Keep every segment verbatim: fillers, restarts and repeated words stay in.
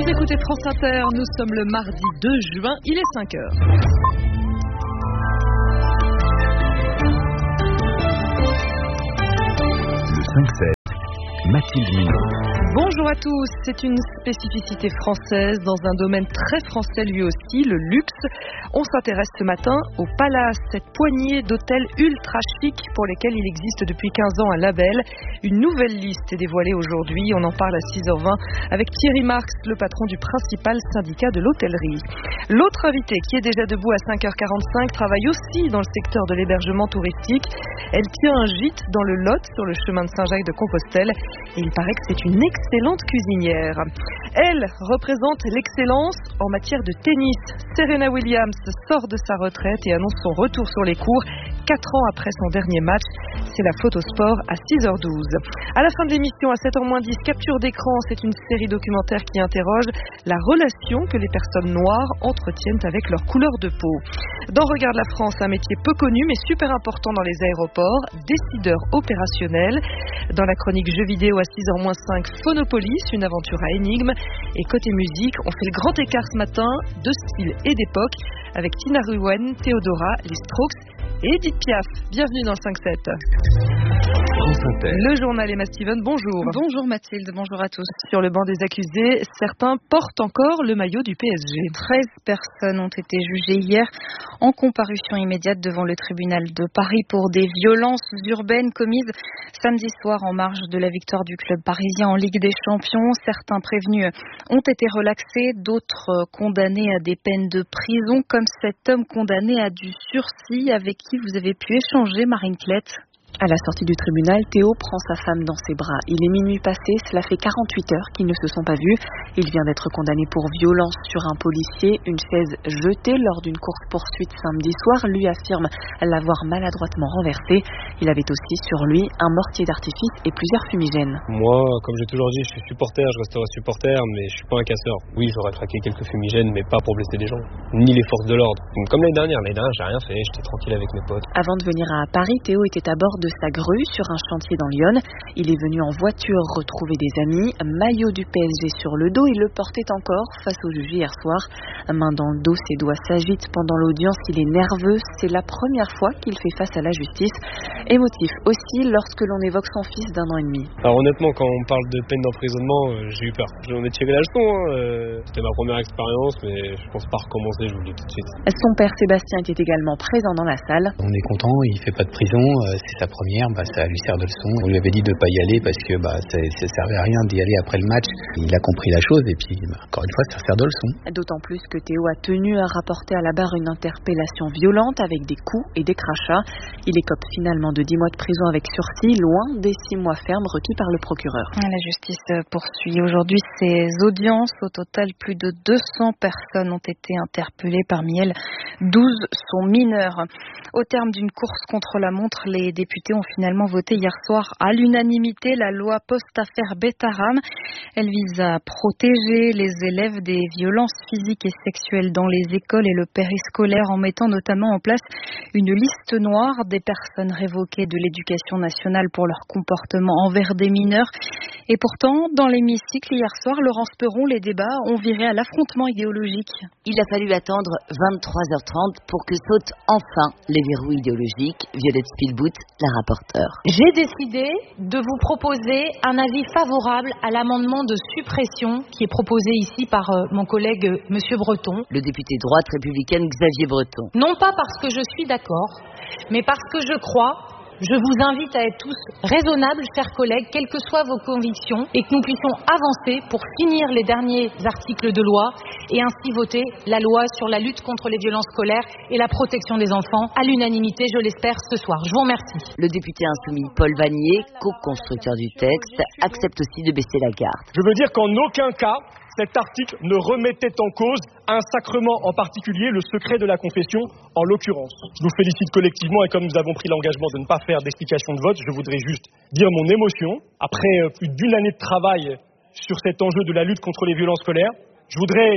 Vous écoutez France Inter, nous sommes le mardi deux juin, il est cinq heures. Le cinq sept, Mathilde Minot. Bonjour à tous, c'est une spécificité française dans un domaine très français lui aussi, le luxe. On s'intéresse ce matin au Palace, cette poignée d'hôtels ultra chic pour lesquels il existe depuis quinze ans un label. Une nouvelle liste est dévoilée aujourd'hui, on en parle à six heures vingt avec Thierry Marx, le patron du principal syndicat de l'hôtellerie. L'autre invité qui est déjà debout à cinq heures quarante-cinq travaille aussi dans le secteur de l'hébergement touristique. Elle tient un gîte dans le Lot sur le chemin de Saint-Jacques de Compostelle et il paraît que c'est une excellente cuisinière. Elle représente l'excellence en matière de tennis. Serena Williams sort de sa retraite et annonce son retour sur les courts quatre ans après son dernier match. C'est la Photosport à six heures douze. À la fin de l'émission, à sept heures moins dix, Capture d'écran, c'est une série documentaire qui interroge la relation que les personnes noires entretiennent avec leur couleur de peau. Dans Regarde la France, un métier peu connu mais super important dans les aéroports, décideur opérationnel. Dans la chronique jeux vidéo à six heures moins cinq, Phonopolis, une aventure à énigmes. Et côté musique, on fait le grand écart ce matin de style et d'époque avec Tina Ruwen, Théodora, les Strokes et Edith Piaf. Bienvenue dans le cinq sept. Le journal Emma Steven, bonjour. Bonjour Mathilde, bonjour à tous. Sur le banc des accusés, certains portent encore le maillot du P S G. treize personnes ont été jugées hier en comparution immédiate devant le tribunal de Paris pour des violences urbaines commises samedi soir en marge de la victoire du club parisien en Ligue des Champions. Certains prévenus ont été relaxés, d'autres condamnés à des peines de prison, comme cet homme condamné à du sursis avec qui vous avez pu échanger, Marine Klett. À la sortie du tribunal, Théo prend sa femme dans ses bras. Il est minuit passé, cela fait quarante-huit heures qu'ils ne se sont pas vus. Il vient d'être condamné pour violence sur un policier. Une chaise jetée lors d'une course-poursuite samedi soir lui affirme l'avoir maladroitement renversé. Il avait aussi sur lui un mortier d'artifice et plusieurs fumigènes. Moi, comme j'ai toujours dit, je suis supporter, je resterai supporter, mais je suis pas un casseur. Oui, j'aurais traqué quelques fumigènes, mais pas pour blesser des gens, ni les forces de l'ordre. Comme l'année dernière, l'année dernière, j'ai rien fait, j'étais tranquille avec mes potes. Avant de venir à Paris, Théo était à bord de sa grue sur un chantier dans Lyon. Il est venu en voiture retrouver des amis, maillot du P S G sur le dos, il le portait encore face au juge hier soir. Main dans le dos, ses doigts s'agitent pendant l'audience, il est nerveux, c'est la première fois qu'il fait face à la justice. Émotif aussi lorsque l'on évoque son fils d'un an et demi. Alors honnêtement, quand on parle de peine d'emprisonnement, euh, j'ai eu peur. J'en ai tiré la leçon, hein. euh, c'était ma première expérience, mais je pense pas recommencer, je vous le dis tout de suite. Son père Sébastien était également présent dans la salle. On est content, il fait pas de prison, euh, c'est sa première. Bah, ça lui sert de leçon. On lui avait dit de ne pas y aller parce que bah, ça ne servait à rien d'y aller après le match. Il a compris la chose et puis bah, encore une fois ça sert de leçon. D'autant plus que Théo a tenu à rapporter à la barre une interpellation violente avec des coups et des crachats. Il écope finalement de dix mois de prison avec sursis, loin des six mois fermes requis par le procureur. La justice poursuit aujourd'hui ses audiences. Au total, plus de deux cents personnes ont été interpellées. Parmi elles, douze sont mineures. Au terme d'une course contre la montre, les députés ont finalement voté hier soir à l'unanimité la loi post-affaire Betaram. Elle vise à protéger les élèves des violences physiques et sexuelles dans les écoles et le périscolaire en mettant notamment en place une liste noire des personnes révoquées de l'éducation nationale pour leur comportement envers des mineurs. Et pourtant, dans l'hémicycle hier soir, Laurence Perron, les débats ont viré à l'affrontement idéologique. Il a fallu attendre vingt-trois heures trente pour que sautent enfin les verrous idéologiques. Violette Spielbout, la rapporteure. J'ai décidé de vous proposer un avis favorable à l'amendement de suppression qui est proposé ici par euh, mon collègue euh, Monsieur Breton. Le député droite républicaine Xavier Breton. Non pas parce que je suis d'accord, mais parce que je crois, je vous invite à être tous raisonnables, chers collègues, quelles que soient vos convictions, et que nous puissions avancer pour finir les derniers articles de loi et ainsi voter la loi sur la lutte contre les violences scolaires et la protection des enfants à l'unanimité, je l'espère, ce soir. Je vous remercie. Le député insoumis Paul Vanier, co-constructeur du texte, accepte aussi de baisser la garde. Je veux dire qu'en aucun cas, cet article ne remettait en cause un sacrement en particulier, le secret de la confession en l'occurrence. Je vous félicite collectivement et comme nous avons pris l'engagement de ne pas faire d'explication de vote, je voudrais juste dire mon émotion. Après plus d'une année de travail sur cet enjeu de la lutte contre les violences scolaires, je voudrais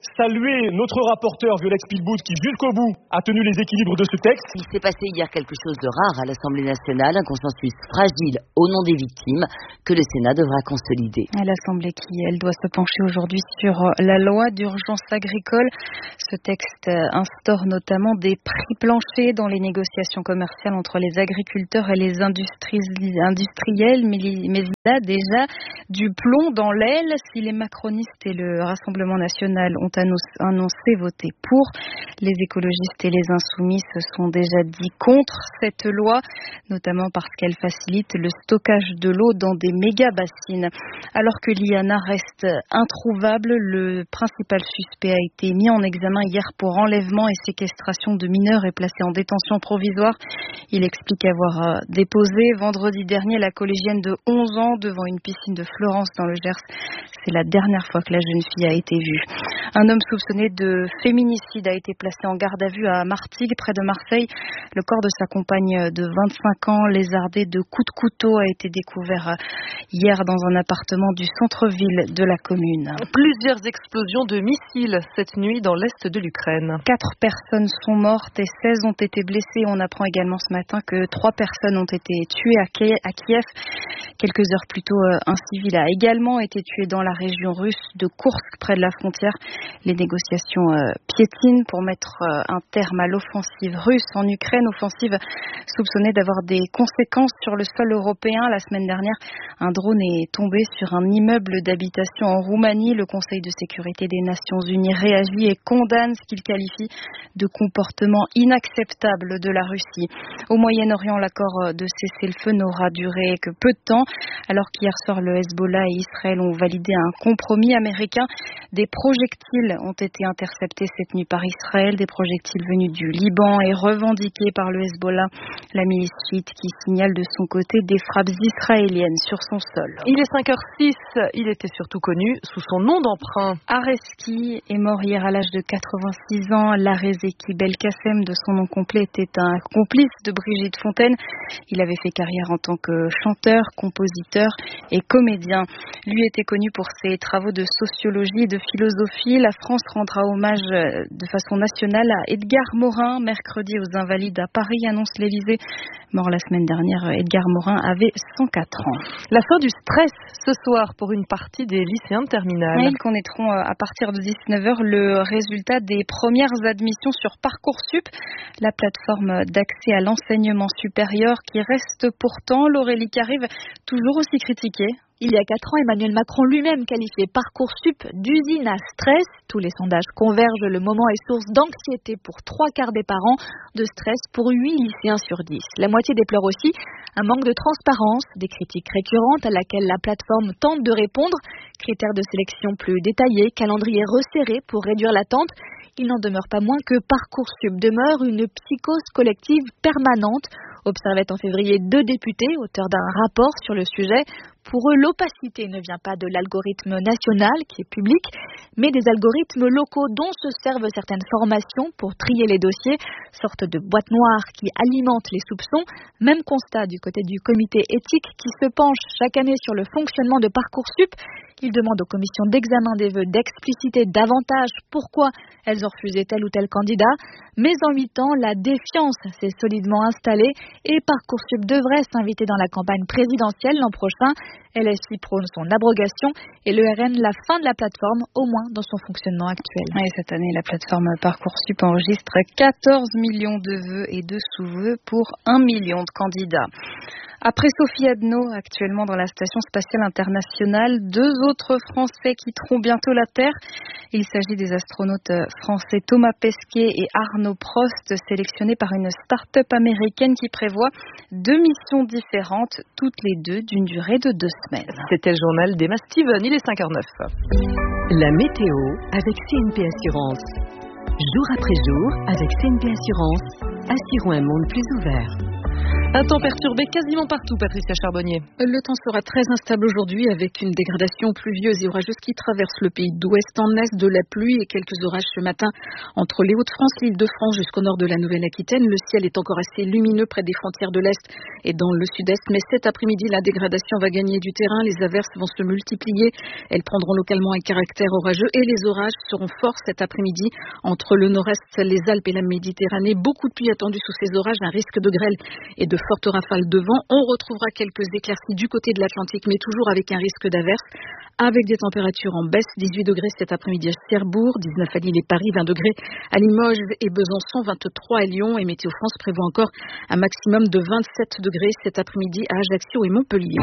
saluer notre rapporteur Violette Spielbout qui jusqu'au bout a tenu les équilibres de ce texte. Il s'est passé hier quelque chose de rare à l'Assemblée nationale, un consensus fragile au nom des victimes que le Sénat devra consolider. L'Assemblée qui, elle, doit se pencher aujourd'hui sur la loi d'urgence agricole. Ce texte instaure notamment des prix planchers dans les négociations commerciales entre les agriculteurs et les industries, industriels, mais, mais il a déjà du plomb dans l'aile. Si les macronistes et le Rassemblement national ont annoncé voter pour, les écologistes et les insoumis se sont déjà dit contre cette loi, notamment parce qu'elle facilite le stockage de l'eau dans des méga-bassines. Alors que l'I A N A reste introuvable, le principal suspect a été mis en examen hier pour enlèvement et séquestration de mineurs et placé en détention provisoire. Il explique avoir déposé vendredi dernier la collégienne de onze ans devant une piscine de Florence dans le Gers. C'est la dernière fois que la jeune fille a été vue. Un homme soupçonné de féminicide a été placé en garde à vue à Martigues, près de Marseille. Le corps de sa compagne de vingt-cinq ans, lézardé de coups de couteau, a été découvert hier dans un appartement du centre-ville de la commune. Plusieurs explosions de missiles cette nuit dans l'est de l'Ukraine. Quatre personnes sont mortes et seize ont été blessées. On apprend également ce matin que trois personnes ont été tuées à Kiev. Quelques heures plus tôt, un civil a également été tué dans la région russe de Koursk, près de la frontière. Les négociations piétinent pour mettre un terme à l'offensive russe en Ukraine, offensive soupçonnée d'avoir des conséquences sur le sol européen. La semaine dernière, un drone est tombé sur un immeuble d'habitation en Roumanie. Le Conseil de sécurité des Nations Unies réagit et condamne ce qu'il qualifie de comportement inacceptable de la Russie. Au Moyen-Orient, l'accord de cessez-le-feu n'aura duré que peu de temps, alors qu'hier soir, le Hezbollah et Israël ont validé un compromis américain. Des projectiles ont été interceptés cette nuit par Israël, des projectiles venus du Liban et revendiqués par le Hezbollah, la milice chiite qui signale de son côté des frappes israéliennes sur son sol. Il est cinq heures six, il était surtout connu sous son nom d'emprunt. Areski est mort hier à l'âge de quatre-vingt-six ans. Larezeki Belkacem, de son nom complet, était un complice de Brigitte Fontaine. Il avait fait carrière en tant que chanteur, compositeur et comédien. Lui était connu pour ses travaux de sociologie et de philosophie. La France rendra hommage de façon nationale à Edgar Morin, mercredi aux Invalides à Paris, annonce l'Élysée. Mort la semaine dernière, Edgar Morin avait cent quatre ans. La fin du stress ce soir pour une partie des lycéens de terminale. Ils connaîtront à partir de dix-neuf heures le résultat des premières admissions sur Parcoursup, la plateforme d'accès à l'enseignement supérieur qui reste pourtant, Laurélie Carive, toujours aussi critiquée. Il y a quatre ans, Emmanuel Macron lui-même qualifiait Parcoursup d'usine à stress. Tous les sondages convergent, le moment est source d'anxiété pour trois quarts des parents, de stress pour huit lycéens sur dix. La moitié déplore aussi un manque de transparence, des critiques récurrentes à laquelle la plateforme tente de répondre, critères de sélection plus détaillés, calendrier resserré pour réduire l'attente. Il n'en demeure pas moins que Parcoursup demeure une psychose collective permanente, observait en février deux députés, auteurs d'un rapport sur le sujet. Pour eux, l'opacité ne vient pas de l'algorithme national qui est public, mais des algorithmes locaux dont se servent certaines formations pour trier les dossiers, sorte de boîte noire qui alimente les soupçons. Même constat du côté du comité éthique qui se penche chaque année sur le fonctionnement de Parcoursup. Il demande aux commissions d'examen des vœux d'expliciter davantage pourquoi elles ont refusé tel ou tel candidat. Mais en huit ans, la défiance s'est solidement installée et Parcoursup devrait s'inviter dans la campagne présidentielle l'an prochain. L S I prône son abrogation et le R N la fin de la plateforme, au moins dans son fonctionnement actuel. Et cette année, la plateforme Parcoursup enregistre quatorze millions de vœux et de sous-vœux pour un million de candidats. Après Sophie Adno, actuellement dans la Station spatiale internationale, deux autres Français quitteront bientôt la Terre. Il s'agit des astronautes français Thomas Pesquet et Arnaud Prost, sélectionnés par une start-up américaine qui prévoit deux missions différentes, toutes les deux d'une durée de deux semaines. C'était le journal d'Emma Steven, il est cinq heures neuf. La météo avec C N P Assurance. Jour après jour, avec C N P Assurance, assurons un monde plus ouvert. Un temps perturbé quasiment partout, Patricia Charbonnier. Le temps sera très instable aujourd'hui avec une dégradation pluvieuse et orageuse qui traverse le pays d'ouest en est, de la pluie et quelques orages ce matin entre les Hauts-de-France, l'Île-de-France jusqu'au nord de la Nouvelle-Aquitaine. Le ciel est encore assez lumineux près des frontières de l'Est et dans le sud-est, mais cet après-midi, la dégradation va gagner du terrain. Les averses vont se multiplier. Elles prendront localement un caractère orageux et les orages seront forts cet après-midi entre le nord-est, les Alpes et la Méditerranée. Beaucoup de pluie attendue sous ces orages, un risque de grêle et de fortes rafales de vent. On retrouvera quelques éclaircies du côté de l'Atlantique, mais toujours avec un risque d'averse, avec des températures en baisse. dix-huit degrés cet après-midi à Cherbourg, dix-neuf à Lille et Paris, vingt degrés à Limoges et Besançon, vingt-trois à Lyon. Et Météo France prévoit encore un maximum de vingt-sept degrés cet après-midi à Ajaccio et Montpellier.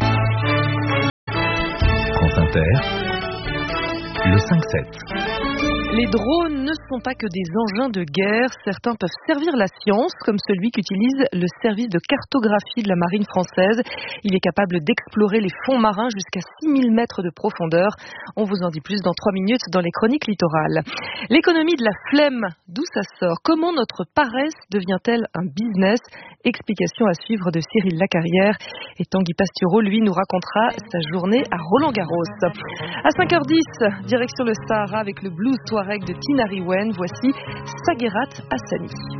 France Inter, le cinq sept. Les drones ne sont pas que des engins de guerre. Certains peuvent servir la science, comme celui qu'utilise le service de cartographie de la marine française. Il est capable d'explorer les fonds marins jusqu'à six mille mètres de profondeur. On vous en dit plus dans trois minutes dans les chroniques littorales. L'économie de la flemme, d'où ça sort? Comment notre paresse devient-elle un business? Explication à suivre de Cyril Lacarrière. Et Tanguy Pastureau, lui, nous racontera sa journée à Roland-Garros. À cinq heures dix, direction le Sahara avec le blues Touareg de Tinariwen. Voici Saguerat Hassani.